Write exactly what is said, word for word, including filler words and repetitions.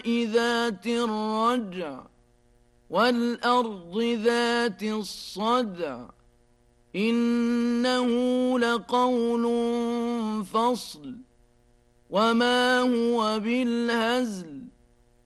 ذات الرجع والأرض ذات الصدع إنه لقول فصل وما هو بالهزل